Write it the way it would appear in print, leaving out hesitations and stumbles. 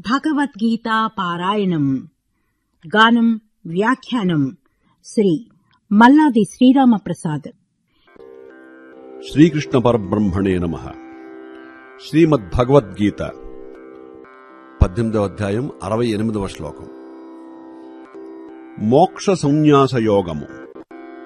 భగవద్గీతా పారాయణం. గానం వ్యాఖ్యానం శ్రీ మల్లాది శ్రీరామప్రసాద్. శ్రీకృష్ణ పరబ్రహ్మణే నమః. శ్రీమద్భగవద్గీత 18వ అధ్యాయం 68వ శ్లోకం. మోక్ష సంన్యాస యోగము.